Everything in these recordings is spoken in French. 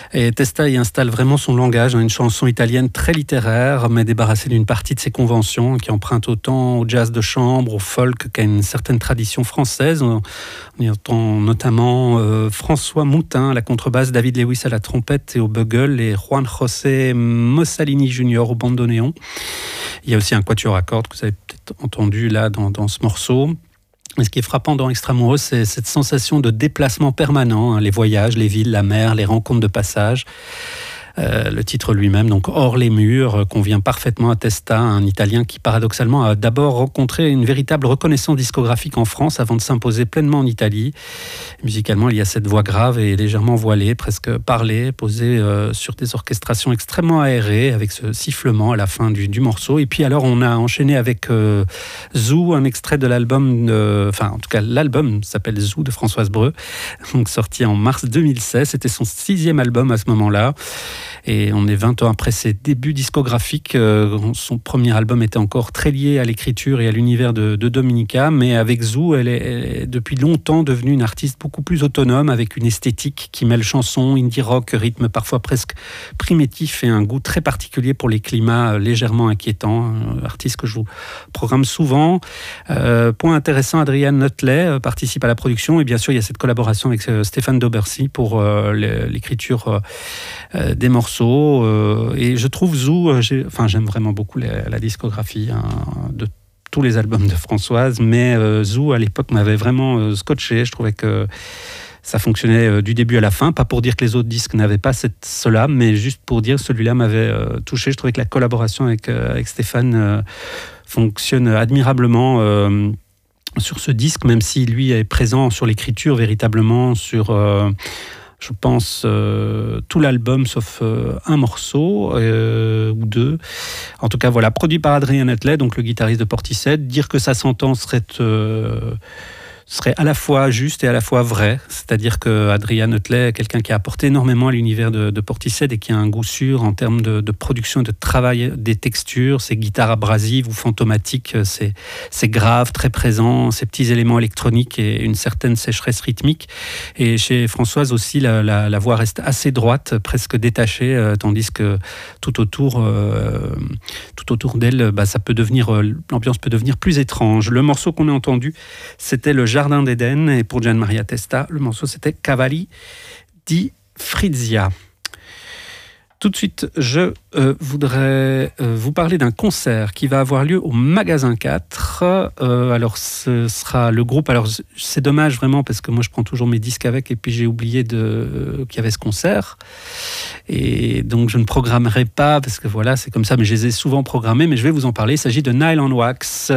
Et Testa y installe vraiment son langage, une chanson italienne très littéraire, mais débarrassée d'une partie de ses conventions, qui emprunte autant au jazz de chambre, au folk, qu'à une certaine tradition française. On y entend notamment François Moutin à la contrebasse, David Lewis à la trompette et au bugle, et Juan José Mossalini Jr. au bandoneon. Il y a aussi un quatuor à cordes que vous avez peut-être entendu là dans ce morceau. Et ce qui est frappant dans Extramuros, c'est cette sensation de déplacement permanent, les voyages, les villes, la mer, les rencontres de passage. Le titre lui-même, donc Hors les murs, convient parfaitement à Testa, un Italien qui paradoxalement a d'abord rencontré une véritable reconnaissance discographique en France avant de s'imposer pleinement en Italie. Musicalement, il y a cette voix grave et légèrement voilée, presque parlée, posée sur des orchestrations extrêmement aérées, avec ce sifflement à la fin du morceau. Et puis alors, on a enchaîné avec Zou, un extrait de l'album, en tout cas l'album s'appelle Zou de Françoise Breu, donc sorti en mars 2016. C'était son 6e album à ce moment-là. Et on est 20 ans après ses débuts discographiques. Son premier album était encore très lié à l'écriture et à l'univers de Dominica, mais avec Zou, elle est depuis longtemps devenue une artiste beaucoup plus autonome, avec une esthétique qui mêle chansons, indie rock, rythme parfois presque primitif et un goût très particulier pour les climats légèrement inquiétants. Artiste que je vous programme souvent. Point intéressant, Adrian Nutley participe à la production, et bien sûr il y a cette collaboration avec Stéphane Dobercy pour l'écriture des morceaux. Et je trouve Zou, j'aime vraiment beaucoup la discographie de tous les albums de Françoise, mais Zou à l'époque m'avait vraiment scotché. Je trouvais que ça fonctionnait du début à la fin, pas pour dire que les autres disques n'avaient pas cela, mais juste pour dire que celui-là m'avait touché. Je trouvais que la collaboration avec Stéphane fonctionne admirablement sur ce disque, même si lui est présent sur l'écriture véritablement, sur je pense tout l'album sauf un morceau ou deux. En tout cas voilà, produit par Adrian Nutley, donc le guitariste de Portishead. Dire que ça s'entend serait à la fois juste et à la fois vrai. C'est-à-dire que Adrian Nutley est quelqu'un qui a apporté énormément à l'univers de Portishead et qui a un goût sûr en termes de production et de travail des textures, ses guitares abrasives ou fantomatiques, c'est grave, très présent, ces petits éléments électroniques et une certaine sécheresse rythmique. Et chez Françoise aussi, la voix reste assez droite, presque détachée, tandis que tout autour d'elle, ça peut devenir, l'ambiance peut devenir plus étrange. Le morceau qu'on a entendu, c'était le Jardin d'Éden, et pour Gian Maria Testa, le morceau c'était Cavalli di Frizia. Tout de suite, je voudrais vous parler d'un concert qui va avoir lieu au Magasin 4. Alors, ce sera le groupe. Alors, c'est dommage vraiment parce que moi, je prends toujours mes disques avec et puis j'ai oublié qu'il y avait ce concert. Et donc, je ne programmerai pas parce que voilà, c'est comme ça, mais je les ai souvent programmés. Mais je vais vous en parler. Il s'agit de Nile on Wax.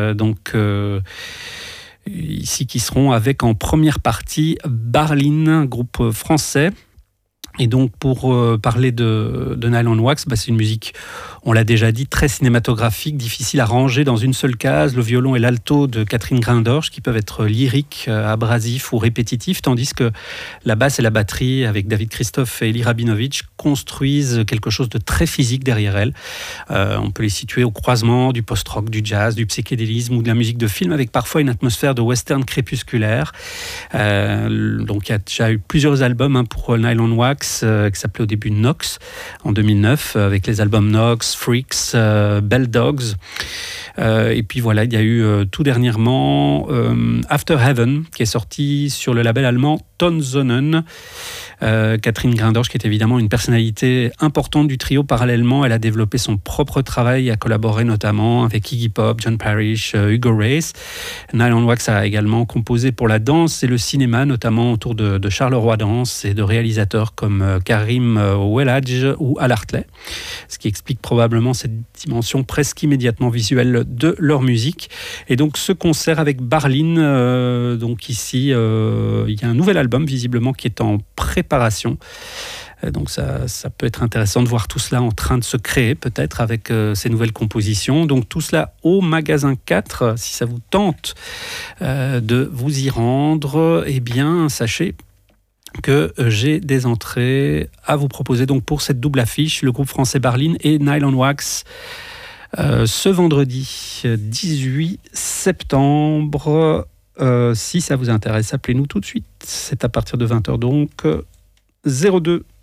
Ici, qui seront avec en première partie Barline, groupe français. Et donc pour parler de Nile on Wax, c'est une musique, on l'a déjà dit, très cinématographique, difficile à ranger dans une seule case. Le violon et l'alto de Catherine Grindorge qui peuvent être lyriques, abrasifs ou répétitifs, tandis que la basse et la batterie avec David Christophe et Eli Rabinovitch construisent quelque chose de très physique derrière elles. On peut les situer au croisement du post-rock, du jazz, du psychédélisme ou de la musique de film, avec parfois une atmosphère de western crépusculaire. Donc il y a déjà eu plusieurs albums pour Nile on Wax, qui s'appelait au début Nox en 2009, avec les albums Nox, Freaks, Bell Dogs. Et puis voilà, il y a eu tout dernièrement After Heaven, qui est sorti sur le label allemand Tonzonen. Catherine Grindorge, qui est évidemment une personnalité importante du trio. Parallèlement, elle a développé son propre travail, a collaboré notamment avec Iggy Pop, John Parrish, Hugo Race. Nile on Wax a également composé pour la danse et le cinéma, notamment autour de Charleroi Danse et de réalisateurs comme Karim Ouelhadj ou Al Hartley, ce qui explique probablement cette dimension presque immédiatement visuelle de leur musique. Et donc ce concert avec Barline, donc ici, il y a un nouvel album visiblement qui est en préparation. Donc ça peut être intéressant de voir tout cela en train de se créer peut-être avec ces nouvelles compositions. Donc tout cela au Magasin 4. Si ça vous tente de vous y rendre, eh bien sachez que j'ai des entrées à vous proposer donc pour cette double affiche, le groupe français Barline et Nile on Wax, ce vendredi 18 septembre. Si ça vous intéresse, appelez-nous tout de suite. C'est à partir de 20h donc 02